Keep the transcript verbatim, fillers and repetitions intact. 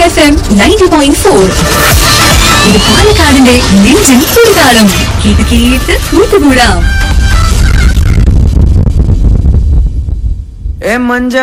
F M ninety point four. ഇത് പാലക്കാടിന്റെ നെഞ്ചിൻ തുടിതാളം. കേട്ട് കേട്ട് കൂട്ടുകൂടാം. ए मंजा